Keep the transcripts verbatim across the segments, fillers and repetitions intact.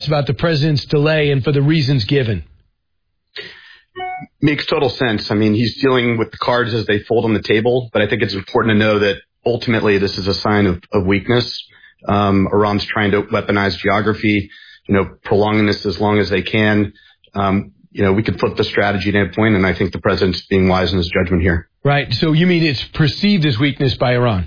about the president's delay and for the reasons given? Makes total sense. I mean, he's dealing with the cards as they fold on the table, but I think it's important to know that ultimately this is a sign of, of weakness. Um, Iran's trying to weaponize geography, you know, prolonging this as long as they can. Um, you know, we could flip the strategy at any point, and I think the president's being wise in his judgment here. Right. So you mean it's perceived as weakness by Iran?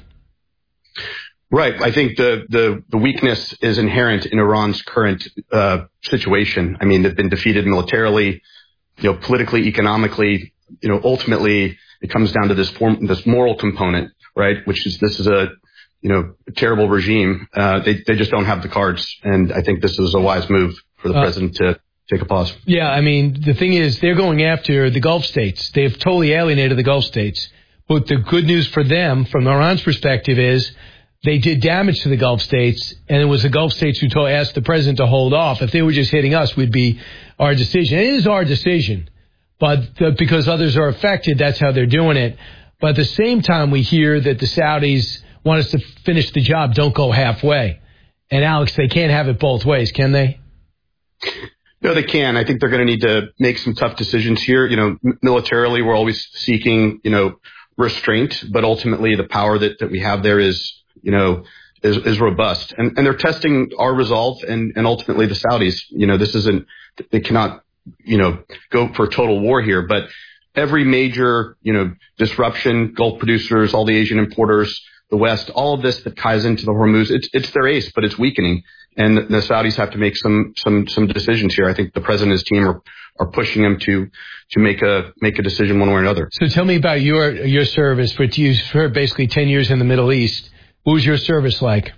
Right. I think the, the, the weakness is inherent in Iran's current uh, situation. I mean, they've been defeated militarily, you know, politically, economically. You know, ultimately, it comes down to this form, this moral component, right? Which is this is a you know a terrible regime. Uh, they they just don't have the cards, and I think this is a wise move for the uh, president to take a pause. Yeah, I mean, the thing is, they're going after the Gulf states. They've totally alienated the Gulf states. But the good news for them, from Iran's perspective, is they did damage to the Gulf states, and it was the Gulf states who told, asked the president to hold off. If they were just hitting us, we'd be our decision. It is our decision, but the, because others are affected, that's how they're doing it. But at the same time, we hear that the Saudis want us to finish the job, don't go halfway. And, Alex, they can't have it both ways, can they? No, they can. I think they're going to need to make some tough decisions here. You know, militarily, we're always seeking, you know, restraint, but ultimately the power that, that we have there is, you know, is, is robust. And, and they're testing our resolve and, and ultimately the Saudis. You know, this isn't, they cannot, you know, go for total war here, but every major, you know, disruption, Gulf producers, all the Asian importers, the West, all of this that ties into the Hormuz, it's, it's their ace, but it's weakening. And the Saudis have to make some, some, some decisions here. I think the president and his team are, are pushing them to, to make a, make a decision one way or another. So tell me about your, your service. For you served basically ten years in the Middle East. What was your service like?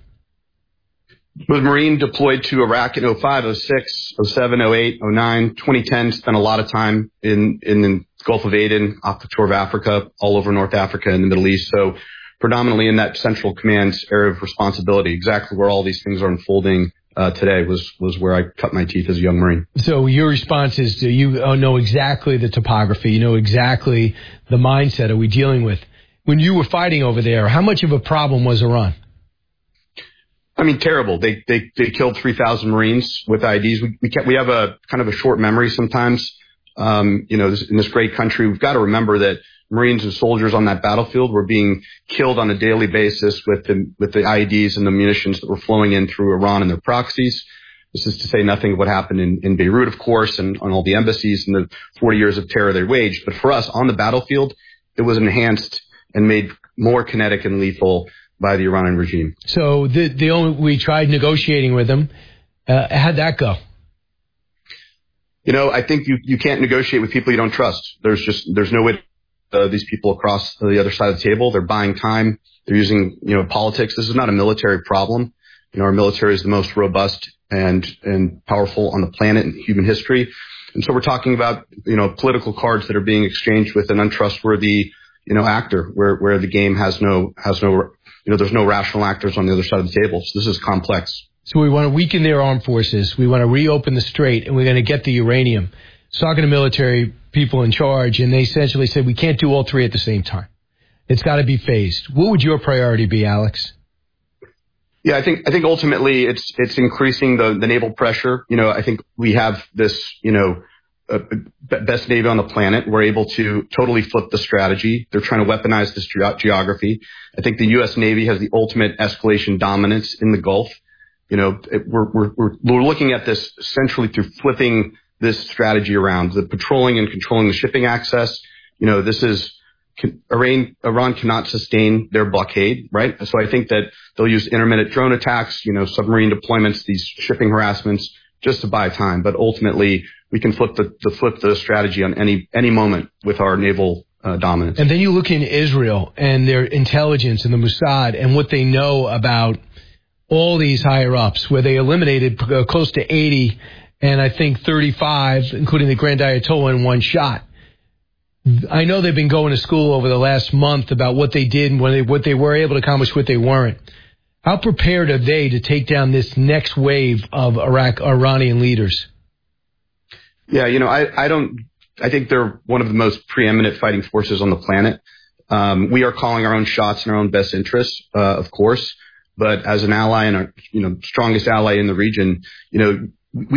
I was Marine deployed to Iraq in oh five, oh six, oh seven, oh eight, oh nine, twenty ten. Spent a lot of time in, in the Gulf of Aden, off the shore of Africa, all over North Africa and the Middle East. So predominantly in that central command's area of responsibility, exactly where all these things are unfolding uh, today was, was where I cut my teeth as a young Marine. So your response is, do you know exactly the topography? You know exactly the mindset are we dealing with? When you were fighting over there, how much of a problem was Iran? I mean, terrible. They they they killed three thousand Marines with I E Ds. We we, can't, we have a kind of a short memory sometimes. Um, you know, this, in this great country, we've got to remember that Marines and soldiers on that battlefield were being killed on a daily basis with the with the I E Ds and the munitions that were flowing in through Iran and their proxies. This is to say nothing of what happened in, in Beirut, of course, and on all the embassies and the forty years of terror they waged. But for us, on the battlefield, it was enhanced and made more kinetic and lethal by the Iranian regime. So the the only we tried negotiating with them. Uh, how'd that go? You know, I think you, you can't negotiate with people you don't trust. There's just there's no way. Uh, these people across the other side of the table, they're buying time. They're using you know politics. This is not a military problem. You know, our military is the most robust and and powerful on the planet in human history. And so we're talking about you know political cards that are being exchanged with an untrustworthy you know actor, where where the game has no has no. You know, there's no rational actors on the other side of the table. So this is complex. So we want to weaken their armed forces. We want to reopen the strait, and we're going to get the uranium. I was talking to military people in charge, and they essentially said we can't do all three at the same time. It's got to be phased. What would your priority be, Alex? Yeah, I think I think ultimately it's it's increasing the, the naval pressure. You know, I think we have this, you know, Uh, best Navy on the planet. We're able to totally flip the strategy. They're trying to weaponize this ge- geography. I think the U S Navy has the ultimate escalation dominance in the Gulf. You know, it, we're, we're, we're, we're looking at this essentially through flipping this strategy around, the patrolling and controlling the shipping access. You know, this is, can, Iran, Iran cannot sustain their blockade, right? So I think that they'll use intermittent drone attacks, you know, submarine deployments, these shipping harassments, just to buy time. But ultimately, we can flip the, the flip the strategy on any any moment with our naval uh, dominance. And then you look into Israel and their intelligence and the Mossad and what they know about all these higher ups, where they eliminated uh, close to eighty, and I think thirty-five, including the Grand Ayatollah, in one shot. I know they've been going to school over the last month about what they did and what they, what they were able to accomplish, what they weren't. How prepared are they to take down this next wave of Iraq Iranian leaders? Yeah, you know, I, I don't, I think they're one of the most preeminent fighting forces on the planet. Um, we are calling our own shots in our own best interests, uh, of course, but as an ally and our, you know, strongest ally in the region, you know,